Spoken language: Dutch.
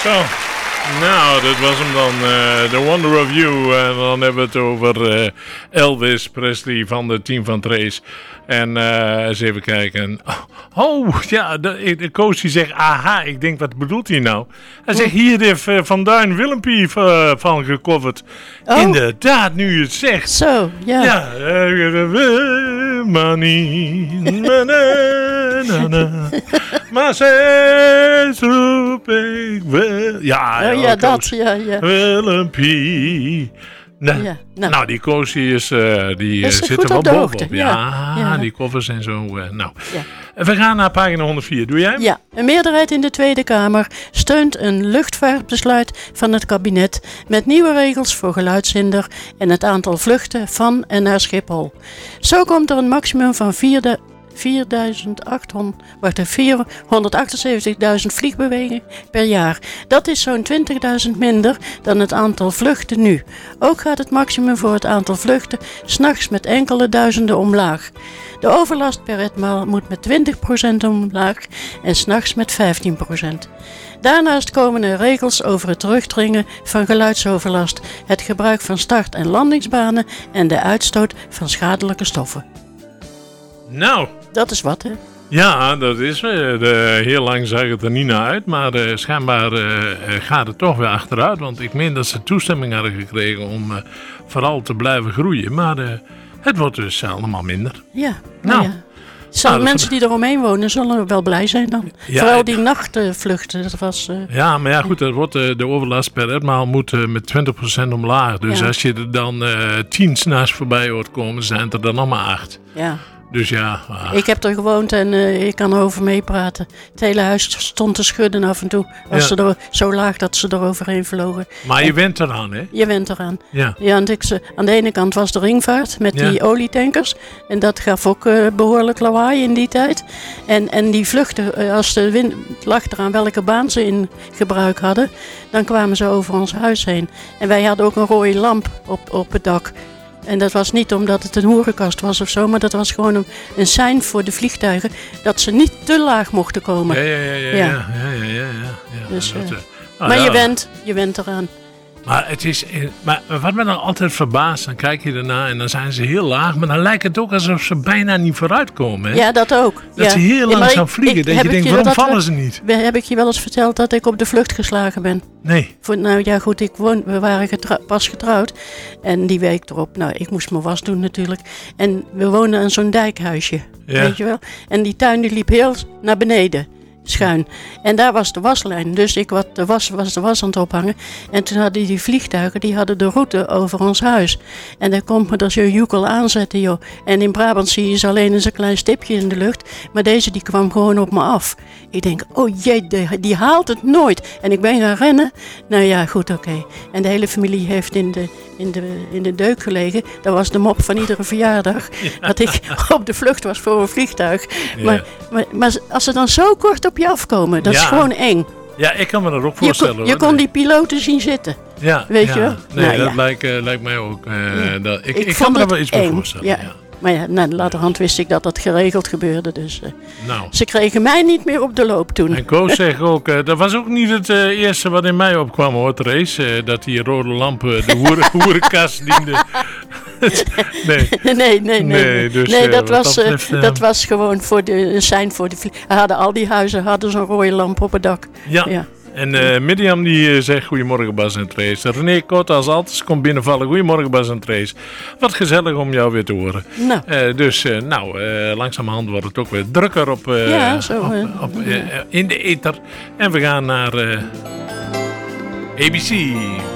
Zo. Nou, dat was hem dan. The Wonder of You. En dan hebben we het over Elvis Presley van de Team van Trace. En eens even kijken. Oh, ja, de Koos die zegt, aha, ik denk, wat bedoelt hij nou? Hij zegt, hier heeft Van Duin Willempie van gecoverd. Oh. Inderdaad, nu je het zegt. Zo, ja. Ja, money, maar steeds roep ik wel. Ja, oh, ja, dat, ja. Willempie. Nou, die Koos die zit er wel bovenop. Ja, die covers en zo. Nou. Ja. We gaan naar pagina 104. Doe jij? Ja, een meerderheid in de Tweede Kamer steunt een luchtvaartbesluit van het kabinet met nieuwe regels voor geluidshinder en het aantal vluchten van en naar Schiphol. Zo komt er een maximum van 478.000 vliegbewegingen per jaar. Dat is zo'n 20.000 minder dan het aantal vluchten nu. Ook gaat het maximum voor het aantal vluchten 's nachts met enkele duizenden omlaag. De overlast per etmaal moet met 20% omlaag en 's nachts met 15%. Daarnaast komen er regels over het terugdringen van geluidsoverlast, het gebruik van start- en landingsbanen en de uitstoot van schadelijke stoffen. Nou, dat is wat, hè? Ja, dat is. Heel lang zag het er niet naar uit, maar schijnbaar gaat het toch weer achteruit. Want ik meen dat ze toestemming hadden gekregen om vooral te blijven groeien. Maar het wordt dus allemaal minder. Ja, ja. Mensen die eromheen wonen zullen wel blij zijn dan. Ja, vooral die nachtvluchten. Dat was, ja, maar ja goed, de overlast per etmaal moet met 20% omlaag. Dus als je er dan 10 s'nachts voorbij hoort komen, zijn het er dan nog maar 8. Ja. Dus ja. Ik heb er gewoond en ik kan erover meepraten. Het hele huis stond te schudden af en toe. Was ze er zo laag dat ze er overheen vlogen. Maar je went eraan, hè? Je went eraan. Ja. Ja, aan de ene kant was de ringvaart met die olietankers. En dat gaf ook behoorlijk lawaai in die tijd. En die vluchten, als de wind lag eraan welke baan ze in gebruik hadden, dan kwamen ze over ons huis heen. En wij hadden ook een rode lamp op het dak. En dat was niet omdat het een hoerenkast was of zo, maar dat was gewoon een sein voor de vliegtuigen dat ze niet te laag mochten komen. Ja. Dus, maar je went eraan. Maar wat me dan altijd verbaast, dan kijk je ernaar en dan zijn ze heel laag, maar dan lijkt het ook alsof ze bijna niet vooruitkomen. Hè? Ja, dat ook. Dat ze heel langzaam vliegen, dat je denkt, waarom vallen ze niet? Heb ik je wel eens verteld dat ik op de vlucht geslagen ben? Nee. Nou ja, goed, we waren pas getrouwd en die week erop, nou, ik moest mijn was doen natuurlijk. En we woonden in zo'n dijkhuisje, weet je wel. En die tuin die liep heel naar beneden. Schuin. En daar was de waslijn. Dus ik was de was aan het ophangen. En toen hadden die vliegtuigen, die hadden de route over ons huis. En dan komt me er zo'n joekel aanzetten, joh. En in Brabant zie je ze alleen eens een klein stipje in de lucht. Maar deze die kwam gewoon op me af. Ik denk, oh jee, die haalt het nooit. En ik ben gaan rennen. Nou ja, goed, oké. En de hele familie heeft in de deuk gelegen. Dat was de mop van iedere verjaardag. Ja. Dat ik op de vlucht was voor een vliegtuig. Ja. Maar als ze dan zo kort op je afkomen, dat is gewoon eng. Ja, ik kan me dat ook voorstellen. Je kon die piloten zien zitten. Ja, weet je wel? Nee, dat lijkt mij ook. Ik kan me er wel iets bij voorstellen. Ja. Maar ja, laterhand wist ik dat dat geregeld gebeurde. Dus ze kregen mij niet meer op de loop toen. En Koos zegt ook, dat was ook niet het eerste wat in mij opkwam hoor, Therese. Dat die rode lampen de hoerenkast diende. Nee, dus, dat was gewoon voor de sein voor de al die huizen hadden zo'n rode lamp op het dak. Ja. En Mirjam die zegt goedemorgen Bas en Trace. René Kort als altijd komt binnenvallen. Goedemorgen Bas en Trace. Wat gezellig om jou weer te horen. Nou. Langzamerhand wordt het ook weer drukker in de ether. En we gaan naar ABC.